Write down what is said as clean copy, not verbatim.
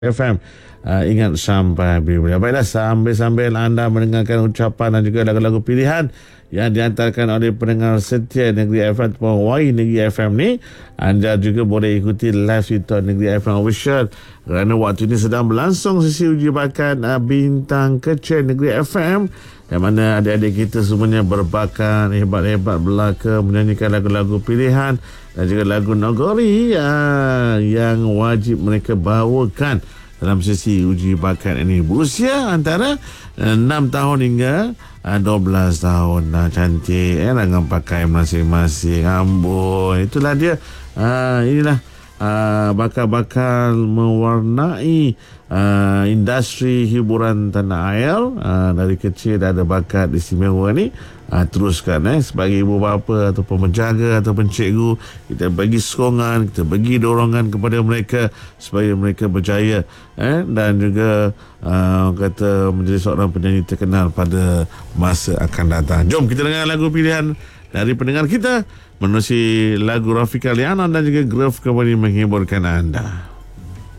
FM. Ingat sampai bila. Baiklah, sambil-sambil anda mendengarkan ucapan dan juga lagu-lagu pilihan yang diantarkan oleh pendengar setia Negeri FM ataupun Y Negeri FM ni, anda juga boleh ikuti live Sitar Negeri FM Official kerana waktu ini sedang berlangsung sesi uji bakat bintang kecil Negeri FM, di mana adik-adik kita semuanya berbakat hebat-hebat belaka menyanyikan lagu-lagu pilihan dan juga lagu Nagori yang wajib mereka bawakan dalam sesi uji bakat ini. Berusia antara 6 tahun hingga 12 tahun. Cantik dengan pakai masing-masing. Amboi, itulah dia. Inilah bakal mewarnai industri hiburan tanah air. Dari kecil dah ada bakat istimewa ni. Teruskan sebagai ibu bapa ataupun penjaga ataupun cikgu, kita bagi sokongan, kita bagi dorongan kepada mereka supaya mereka berjaya dan juga kata menjadi seorang penyanyi terkenal pada masa akan datang. Jom kita dengar lagu pilihan dari pendengar kita menerusi lagu Rafika Liana dan juga Grove kembali menghiburkan anda.